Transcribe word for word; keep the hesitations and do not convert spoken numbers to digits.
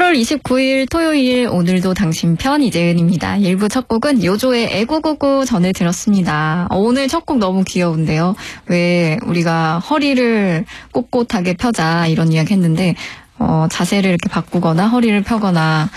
칠월 이십구일 토요일 오늘도 당신 편 이재은입니다. 일 부 첫 곡은 요조의 애고고고 전해 들었습니다. 어, 오늘 첫 곡 너무 귀여운데요. 왜 우리가 허리를 꼿꼿하게 펴자 이런 이야기 했는데 어, 자세를 이렇게 바꾸거나 허리를 펴거나